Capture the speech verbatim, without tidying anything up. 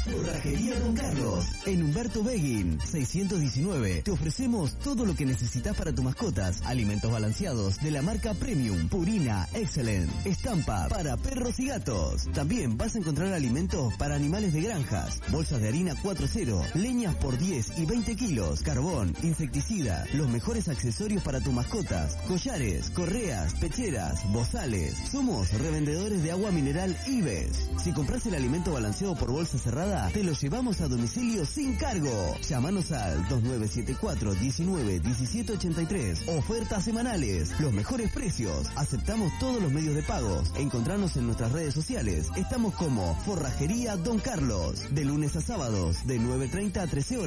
Forrajería Don Carlos. En Humberto Beguín, seiscientos diecinueve. Te ofrecemos todo lo que necesitas para tus mascotas. Alimentos balanceados de la marca Premium, Purina, Excellent, Estampa para perros y gatos. También vas a encontrar alimentos para animales de granjas, bolsas de harina cuatro cero, leñas por diez y veinte kilos, carbón, insecticida, los mejores accesorios para tus mascotas, collares, correas, pecheras, bozales. Somos revendedores de agua mineral Ives. Si compras el alimento balanceado por bolsa cerrada, te lo llevamos a domicilio sin cargo. Llámanos al dos nueve siete cuatro, diecinueve, diecisiete ochenta y tres. Ofertas semanales, los mejores precios. Aceptamos todos los medios de pagos. Encontranos en nuestras redes sociales. Estamos como Forrajería Don Carlos, de lunes a sábados, de nueve treinta a trece horas.